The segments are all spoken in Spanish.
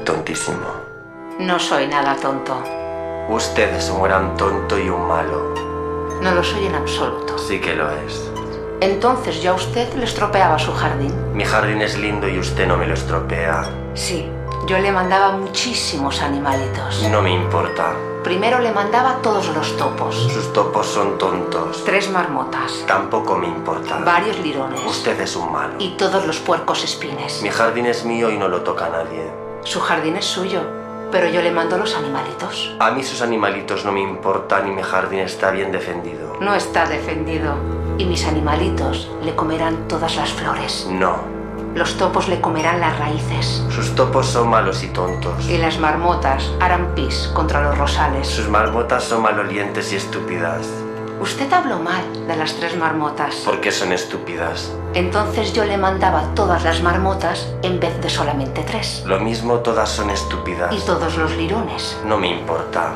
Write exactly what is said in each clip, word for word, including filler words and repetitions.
tontísimo. No soy nada tonto. Usted es un gran tonto y un malo. No lo soy en absoluto. Sí que lo es. Entonces yo a usted le estropeaba su jardín. Mi jardín es lindo y usted no me lo estropea. Sí, yo le mandaba muchísimos animalitos. No me importa. Primero le mandaba todos los topos. Sus topos son tontos. Tres marmotas. Tampoco me importa. Varios lirones. Usted es un malo. Y todos los puercos espines. Mi jardín es mío y no lo toca nadie. Su jardín es suyo, pero yo le mando los animalitos. A mí sus animalitos no me importan y mi jardín está bien defendido. No está defendido. Y mis animalitos le comerán todas las flores. No. Los topos le comerán las raíces. Sus topos son malos y tontos. Y las marmotas harán pis contra los rosales. Sus marmotas son malolientes y estúpidas. Usted habló mal de las tres marmotas. ¿Por qué son estúpidas? Entonces yo le mandaba todas las marmotas en vez de solamente tres. Lo mismo, todas son estúpidas. Y todos los lirones. No me importa.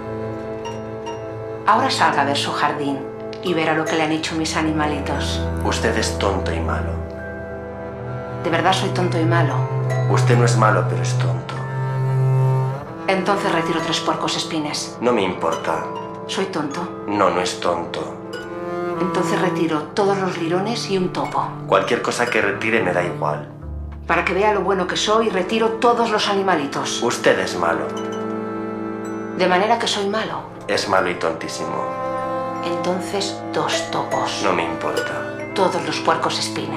Ahora salga a ver su jardín y verá lo que le han hecho mis animalitos. Usted es tonto y malo. ¿De verdad soy tonto y malo? Usted no es malo, pero es tonto. Entonces retiro tres puercos espines. No me importa. ¿Soy tonto? No, no es tonto. Entonces retiro todos los lirones y un topo. Cualquier cosa que retire me da igual. Para que vea lo bueno que soy, retiro todos los animalitos. Usted es malo. ¿De manera que soy malo? Es malo y tontísimo. Entonces dos topos. No me importa. Todos los puercos espines.